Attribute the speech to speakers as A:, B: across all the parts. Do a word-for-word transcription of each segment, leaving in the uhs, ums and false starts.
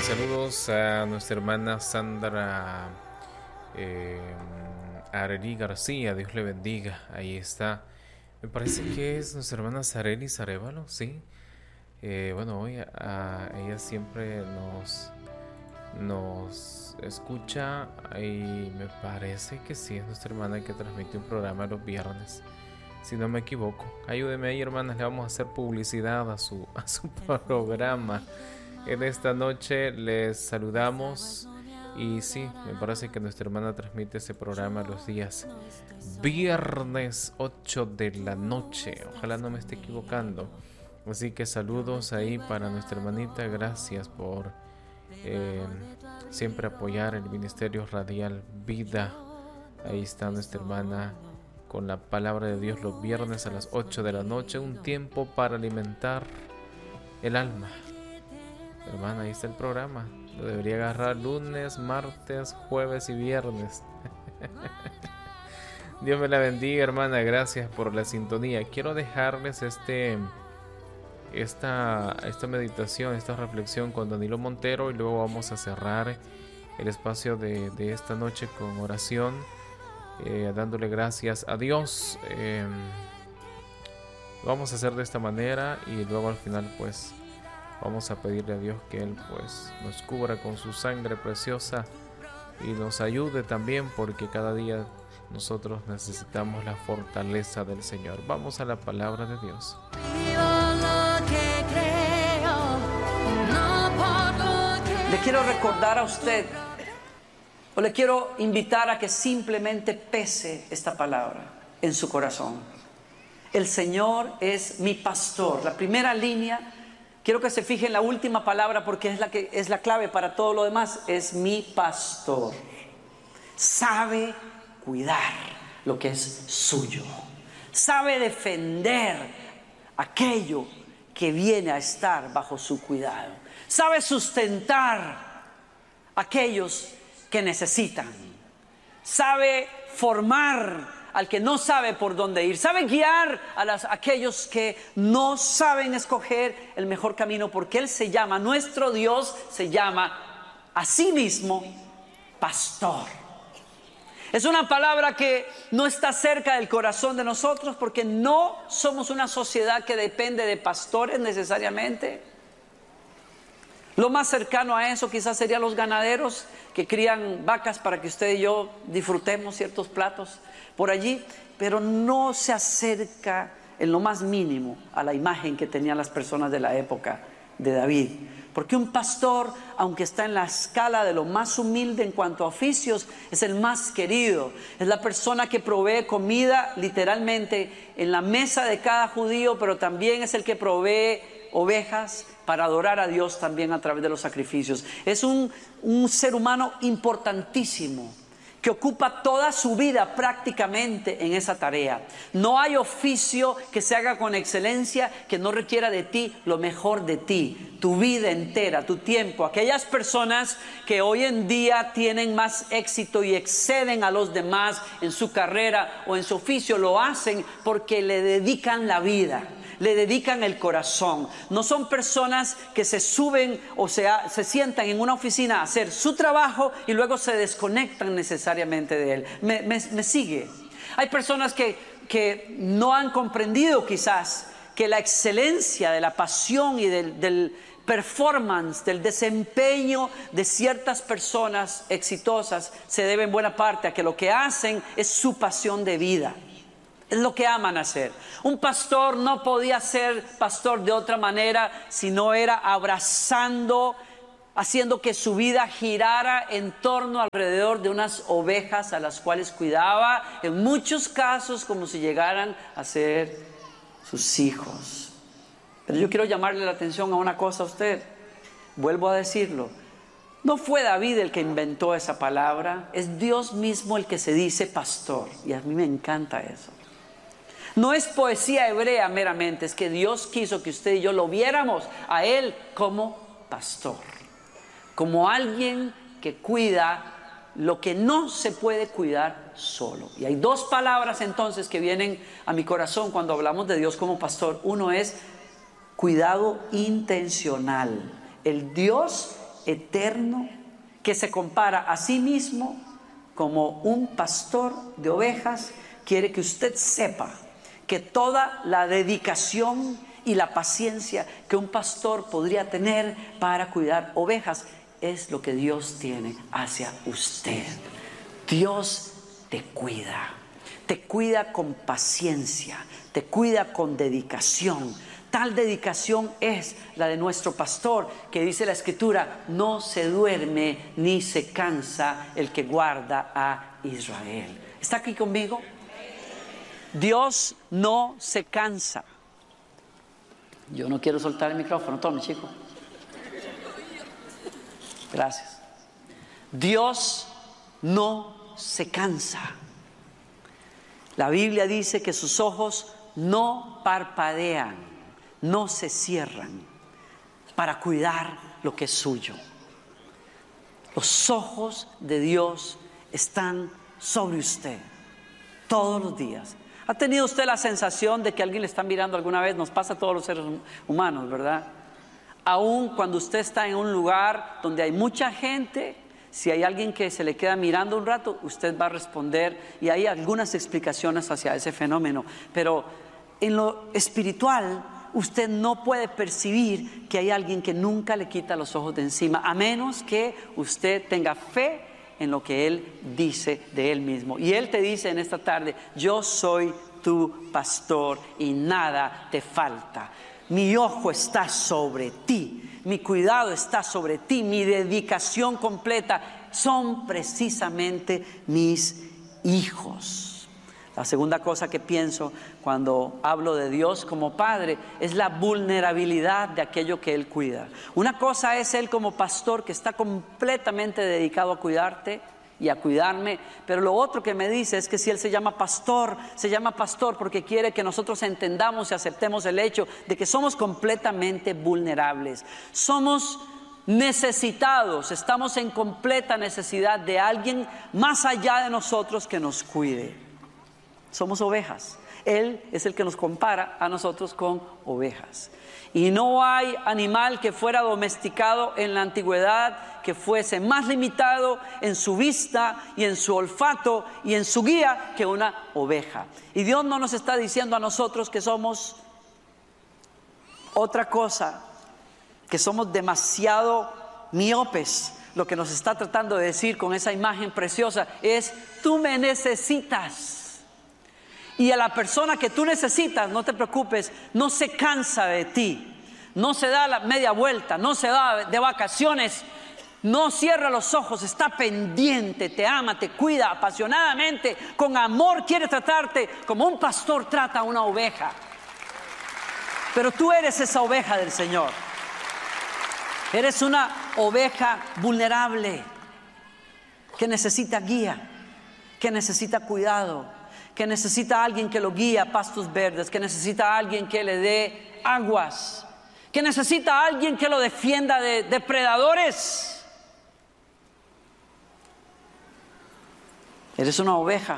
A: saludos a nuestra hermana Sandra eh, Arely García, Dios le bendiga. Ahí está. Me parece que es nuestra hermana Sareli Sarevalo, sí. Eh, bueno, hoy a, a ella siempre nos, nos escucha y me parece que sí, es nuestra hermana que transmite un programa los viernes, si no me equivoco. Ayúdeme ahí, hermanas, le vamos a hacer publicidad a su, a su programa. En esta noche les saludamos y sí, me parece que nuestra hermana transmite ese programa los días viernes ocho de la noche. Ojalá no me esté equivocando. Así que saludos ahí para nuestra hermanita. Gracias por eh, siempre apoyar el Ministerio Radial Vida. Ahí está nuestra hermana con la palabra de Dios los viernes a las ocho de la noche. Un tiempo para alimentar el alma. Hermana, ahí está el programa. Lo debería agarrar lunes, martes, jueves y viernes. Dios me la bendiga, hermana. Gracias por la sintonía. Quiero dejarles este esta, esta meditación, esta reflexión con Danilo Montero, y luego vamos a cerrar el espacio de, de esta noche con oración, eh, dándole gracias a Dios. Eh, vamos a hacer de esta manera y luego al final pues vamos a pedirle a Dios que Él pues nos cubra con su sangre preciosa y nos ayude también, porque cada día nosotros necesitamos la fortaleza del Señor. Vamos a la palabra de Dios.
B: Le quiero recordar a usted, o le quiero invitar a que simplemente pese esta palabra en su corazón. El Señor es mi pastor. La primera línea, quiero que se fije en la última palabra porque es la que es la clave para todo lo demás. Es mi pastor. Sabe cuidar lo que es suyo. Sabe defender aquello que viene a estar bajo su cuidado. Sabe sustentar a aquellos que necesitan. Sabe formar al que no sabe por dónde ir. Sabe guiar a las, aquellos que no saben escoger el mejor camino, porque Él se llama, nuestro Dios se llama a sí mismo pastor. Es una palabra que no está cerca del corazón de nosotros porque no somos una sociedad que depende de pastores necesariamente. Lo más cercano a eso quizás serían los ganaderos que crían vacas para que usted y yo disfrutemos ciertos platos por allí, pero no se acerca en lo más mínimo a la imagen que tenían las personas de la época de David. Porque un pastor, aunque está en la escala de lo más humilde en cuanto a oficios, es el más querido. Es la persona que provee comida literalmente en la mesa de cada judío, pero también es el que provee ovejas para adorar a Dios también a través de los sacrificios. Es un, un ser humano importantísimo que ocupa toda su vida prácticamente en esa tarea. No hay oficio que se haga con excelencia que no requiera de ti lo mejor de ti, tu vida entera, tu tiempo. Aquellas personas que hoy en día tienen más éxito y exceden a los demás en su carrera o en su oficio, lo hacen porque le dedican la vida, le dedican el corazón. No son personas que se suben o sea, se sientan en una oficina a hacer su trabajo y luego se desconectan necesariamente de él. Me, me, me sigue. Hay personas que, que no han comprendido quizás que la excelencia de la pasión y del, del performance, del desempeño de ciertas personas exitosas se debe en buena parte a que lo que hacen es su pasión de vida. Es lo que aman hacer. Un pastor no podía ser pastor de otra manera si no era abrazando, haciendo que su vida girara en torno alrededor de unas ovejas a las cuales cuidaba, en muchos casos como si llegaran a ser sus hijos. Pero yo quiero llamarle la atención a una cosa a usted. Vuelvo a decirlo. No fue David el que inventó esa palabra, es Dios mismo el que se dice pastor. Y a mí me encanta eso. No es poesía hebrea meramente, es que Dios quiso que usted y yo lo viéramos a Él como pastor, como alguien que cuida lo que no se puede cuidar solo. Y hay dos palabras entonces que vienen a mi corazón cuando hablamos de Dios como pastor. Uno es cuidado intencional. El Dios eterno que se compara a sí mismo como un pastor de ovejas quiere que usted sepa que toda la dedicación y la paciencia que un pastor podría tener para cuidar ovejas es lo que Dios tiene hacia usted. Dios te cuida, te cuida con paciencia, te cuida con dedicación. Tal dedicación es la de nuestro pastor, que dice la Escritura: no se duerme ni se cansa el que guarda a Israel. ¿Está aquí conmigo? Dios no se cansa. Yo no quiero soltar el micrófono, tome, chico. Gracias. Dios no se cansa. La Biblia dice que sus ojos no parpadean, no se cierran para cuidar lo que es suyo. Los ojos de Dios están sobre usted todos los días. ¿Ha tenido usted la sensación de que alguien le está mirando alguna vez? Nos pasa a todos los seres humanos, ¿verdad? Aún cuando usted está en un lugar donde hay mucha gente, si hay alguien que se le queda mirando un rato, usted va a responder, y hay algunas explicaciones hacia ese fenómeno. Pero en lo espiritual, usted no puede percibir que hay alguien que nunca le quita los ojos de encima, a menos que usted tenga fe en lo que Él dice de Él mismo. Y Él te dice en esta tarde: yo soy tu pastor y nada te falta. Mi ojo está sobre ti, mi cuidado está sobre ti, mi dedicación completa son precisamente mis hijos. La segunda cosa que pienso cuando hablo de Dios como Padre es la vulnerabilidad de aquello que Él cuida. Una cosa es Él como pastor, que está completamente dedicado a cuidarte y a cuidarme, pero lo otro que me dice es que si Él se llama pastor, se llama pastor porque quiere que nosotros entendamos y aceptemos el hecho de que somos completamente vulnerables, somos necesitados, estamos en completa necesidad de alguien más allá de nosotros que nos cuide. Somos ovejas. Él es el que nos compara a nosotros con ovejas. Y no hay animal que fuera domesticado en la antigüedad que fuese más limitado en su vista y en su olfato y en su guía que una oveja. Y Dios no nos está diciendo a nosotros que somos otra cosa, que somos demasiado miopes. Lo que nos está tratando de decir con esa imagen preciosa es: tú me necesitas. Y a la persona que tú necesitas, no te preocupes, no se cansa de ti, no se da la media vuelta, no se da de vacaciones, no cierra los ojos, está pendiente, te ama, te cuida apasionadamente, con amor quiere tratarte como un pastor trata a una oveja. Pero tú eres esa oveja del Señor. Eres una oveja vulnerable, que necesita guía, que necesita cuidado, que necesita a alguien que lo guíe a pastos verdes, que necesita a alguien que le dé aguas, que necesita a alguien que lo defienda de depredadores. Eres una oveja,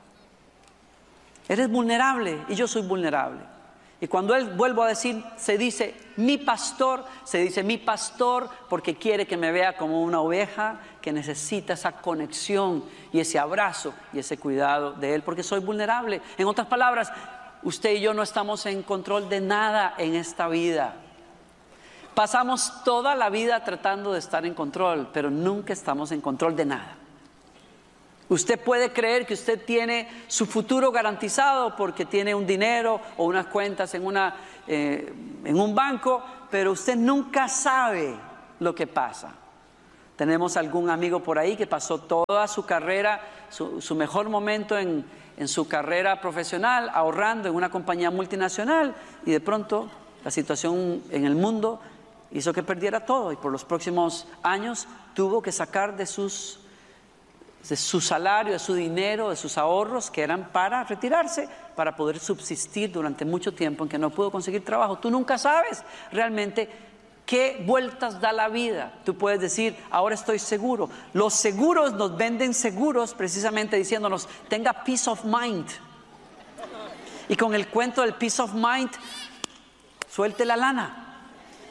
B: eres vulnerable y yo soy vulnerable. Y cuando Él, vuelvo a decir, se dice mi pastor, se dice mi pastor porque quiere que me vea como una oveja que necesita esa conexión y ese abrazo y ese cuidado de Él, porque soy vulnerable. En otras palabras, usted y yo no estamos en control de nada en esta vida. Pasamos toda la vida tratando de estar en control, pero nunca estamos en control de nada. Usted puede creer que usted tiene su futuro garantizado porque tiene un dinero o unas cuentas en, una, eh, en un banco, pero usted nunca sabe lo que pasa. Tenemos algún amigo por ahí que pasó toda su carrera, su, su mejor momento en, en su carrera profesional, ahorrando en una compañía multinacional, y de pronto la situación en el mundo hizo que perdiera todo, y por los próximos años tuvo que sacar de sus de su salario, de su dinero, de sus ahorros que eran para retirarse, para poder subsistir durante mucho tiempo en que no pudo conseguir trabajo. Tú nunca sabes realmente qué vueltas da la vida. Tú puedes decir, ahora estoy seguro. Los seguros nos venden seguros precisamente diciéndonos, tenga peace of mind. Y con el cuento del peace of mind, suelte la lana.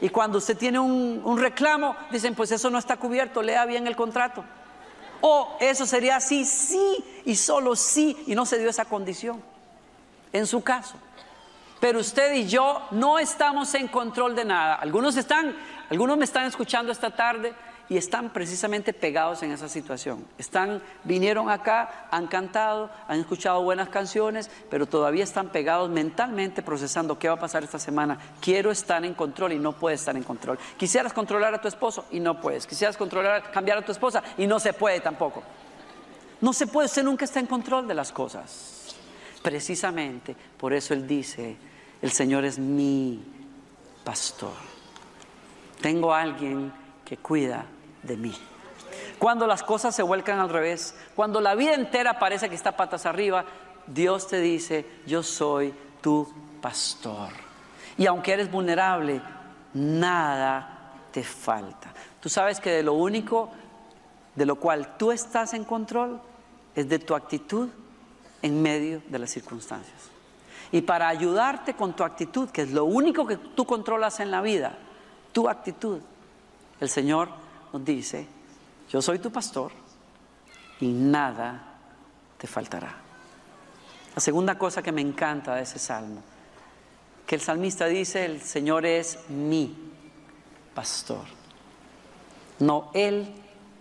B: Y cuando usted tiene un, un reclamo, dicen, pues eso no está cubierto, lea bien el contrato. O eso sería así, sí, y solo sí, y no se dio esa condición, en su caso. Pero usted y yo no estamos en control de nada. Algunos están, algunos me están escuchando esta tarde y están precisamente pegados en esa situación. Están, vinieron acá, han cantado, han escuchado buenas canciones, pero todavía están pegados mentalmente procesando qué va a pasar esta semana. Quiero estar en control y no puedes estar en control. Quisieras controlar a tu esposo y no puedes. Quisieras controlar, cambiar a tu esposa y no se puede tampoco. No se puede, usted nunca está en control de las cosas. Precisamente por eso Él dice, el Señor es mi pastor. Tengo a alguien que cuida de mí. Cuando las cosas se vuelcan al revés, cuando la vida entera parece que está patas arriba, Dios te dice, yo soy tu pastor. Y aunque eres vulnerable, nada te falta. Tú sabes que de lo único de lo cual tú estás en control es de tu actitud en medio de las circunstancias. Y para ayudarte con tu actitud, que es lo único que tú controlas en la vida, tu actitud, el Señor nos dice, yo soy tu pastor y nada te faltará. La segunda cosa que me encanta de ese salmo, que el salmista dice, el Señor es mi pastor. No Él,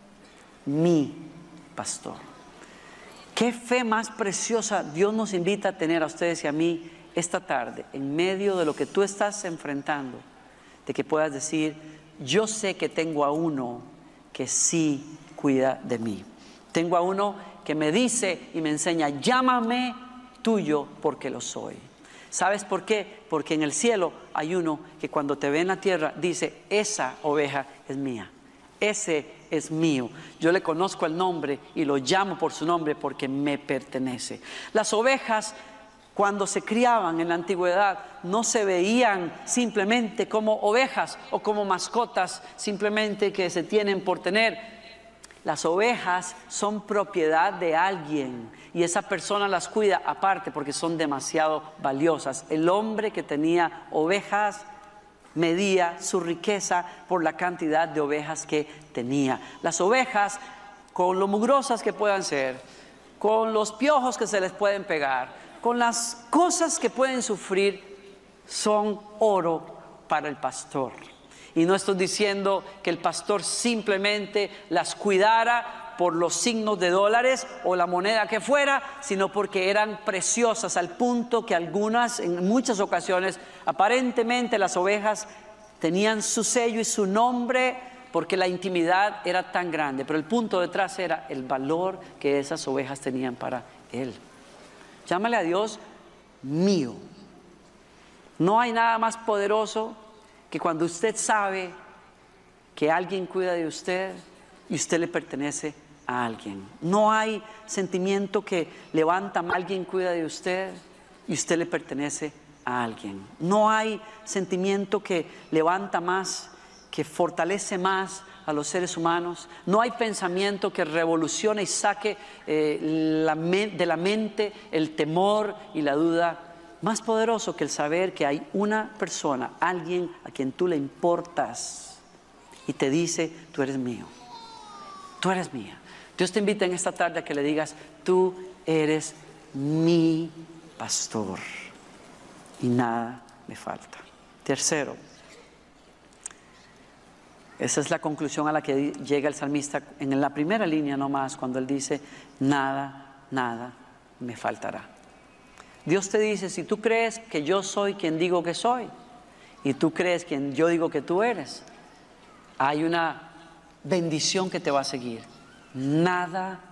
B: mi pastor. Qué fe más preciosa Dios nos invita a tener a ustedes y a mí esta tarde, en medio de lo que tú estás enfrentando, de que puedas decir, yo sé que tengo a uno que sí cuida de mí. Tengo a uno que me dice y me enseña, llámame tuyo porque lo soy. ¿Sabes por qué? Porque en el cielo hay uno que cuando te ve en la tierra dice, esa oveja es mía, ese es mío. Yo le conozco el nombre y lo llamo por su nombre porque me pertenece. Las ovejas, cuando se criaban en la antigüedad, no se veían simplemente como ovejas o como mascotas simplemente que se tienen por tener. Las ovejas son propiedad de alguien y esa persona las cuida aparte porque son demasiado valiosas. El hombre que tenía ovejas medía su riqueza por la cantidad de ovejas que tenía. Las ovejas, con lo mugrosas que puedan ser, con los piojos que se les pueden pegar, con las cosas que pueden sufrir, son oro para el pastor. Y no estoy diciendo que el pastor simplemente las cuidara por los signos de dólares o la moneda que fuera, sino porque eran preciosas al punto que algunas, en muchas ocasiones, aparentemente las ovejas tenían su sello y su nombre porque la intimidad era tan grande. Pero el punto detrás era el valor que esas ovejas tenían para él. Llámale a Dios mío. No hay nada más poderoso que cuando usted sabe que alguien cuida de usted y usted le pertenece a alguien. No hay sentimiento que levanta más. Alguien cuida de usted y usted le pertenece a alguien. No hay sentimiento que levanta más, que fortalece más a los seres humanos. No hay pensamiento que revolucione y saque eh, la de la mente el temor y la duda más poderoso que el saber que hay una persona, alguien a quien tú le importas y te dice, tú eres mío, tú eres mía. Dios te invita en esta tarde a que le digas, tú eres mi pastor y nada me falta. Tercero, esa es la conclusión a la que llega el salmista en la primera línea nomás, cuando él dice, nada, nada me faltará. Dios te dice, si tú crees que yo soy quien digo que soy, y tú crees quien yo digo que tú eres, hay una bendición que te va a seguir. Nada